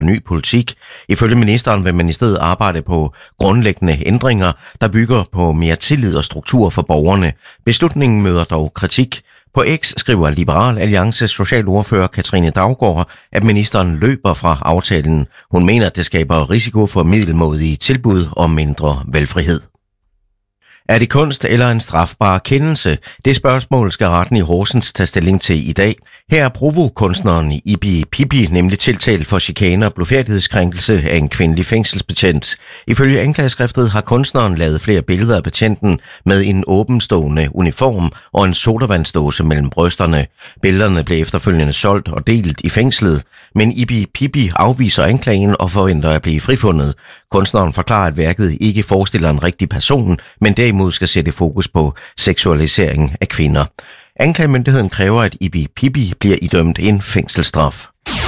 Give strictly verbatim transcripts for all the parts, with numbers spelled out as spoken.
ny politik. Ifølge ministeren vil man i stedet arbejde på grundlæggende ændringer, der bygger på mere tillid og struktur for borgerne. Beslutningen møder dog kritik. På X skriver Liberal Alliances socialordfører Katrine Daugaard, at ministeren løber fra aftalen. Hun mener, at det skaber risiko for middelmådige tilbud og mindre valgfrihed. Er det kunst eller en strafbar kendelse? Det spørgsmål skal retten i Horsens tage stilling til i dag. Her er provokunstneren Ibi Pippi nemlig tiltalt for chikane og blufærdighedskrænkelse af en kvindelig fængselsbetjent. Ifølge anklageskriftet har kunstneren lavet flere billeder af betjenten med en åbenstående uniform og en sodavandsdåse mellem brysterne. Billederne blev efterfølgende solgt og delt i fængslet, men Ibi Pippi afviser anklagen og forventer at blive frifundet. Kunstneren forklarer, at værket ikke forestiller en rigtig person, men derimod skal sætte fokus på seksualisering af kvinder. Anklagemyndigheden kræver, at Ibi Pippi bliver idømt en fængselsstraf.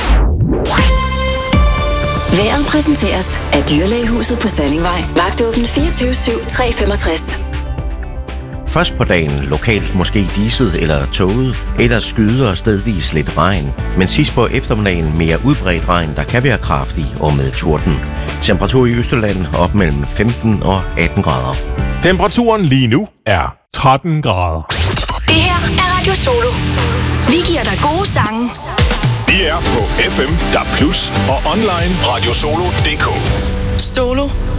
Vejret præsenteres af Dyrlægehuset på Sallingvej. Vagtåben fireogtyve syv tre femogtres. Først på dagen lokalt måske diset eller tåget, ellers skyder og stedvis lidt regn, men sidst på eftermiddagen mere udbredt regn, der kan være kraftig og med torden. Temperatur i Østjylland op mellem femten og atten grader. Temperaturen lige nu er tretten grader. Det her er Radio Solo. Vi giver dig gode sange. Vi er på F M, D A B plus og online radiosolo punktum d k. Solo